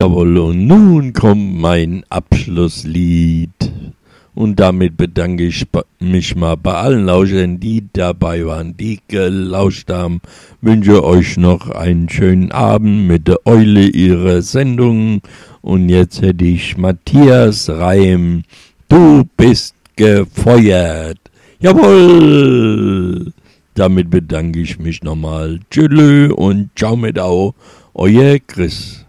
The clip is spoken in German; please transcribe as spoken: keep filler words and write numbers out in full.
Jawohl, und nun kommt mein Abschlusslied. Und damit bedanke ich mich mal bei allen Lauschern, die dabei waren, die gelauscht haben. Wünsche euch noch einen schönen Abend mit der Eule ihrer Sendung. Und jetzt hätte ich Matthias Reim. Du bist gefeuert. Jawohl! Damit bedanke ich mich nochmal. Tschüss und ciao mit au. Euer Chris.